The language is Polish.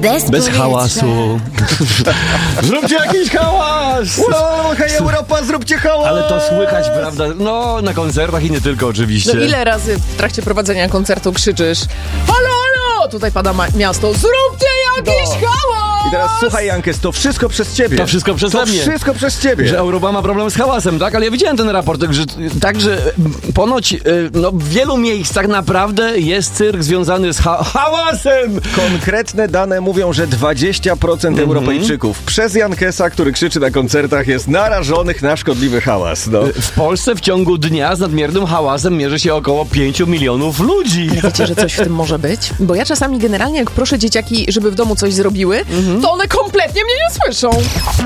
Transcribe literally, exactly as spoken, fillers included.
Bez, Bez powietrza. hałasu. Zróbcie jakiś hałas! Wow, hej Europa, zróbcie hałas! Ale to słychać, prawda? No, na koncertach i nie tylko oczywiście. No ile razy w trakcie prowadzenia koncertu krzyczysz: halo, halo! Tutaj pada ma- miasto, zróbcie jakiś No. hałas! I teraz słuchaj, Jankes, to wszystko przez ciebie. To wszystko przeze To mnie. wszystko przez ciebie. Że Europa ma problem z hałasem, tak? Ale ja widziałem ten raport, także, także ponoć y, no, w wielu miejscach naprawdę jest cyrk związany z ha- hałasem! Konkretne dane mówią, że dwadzieścia procent Mhm. Europejczyków przez Jankesa, który krzyczy na koncertach, jest narażonych na szkodliwy hałas. No. W Polsce w ciągu dnia z nadmiernym hałasem mierzy się około pięć milionów ludzi. Ale wiecie, że coś w tym może być? Bo ja czasami generalnie jak proszę dzieciaki, żeby w domu coś zrobiły, to one kompletnie mnie nie słyszą.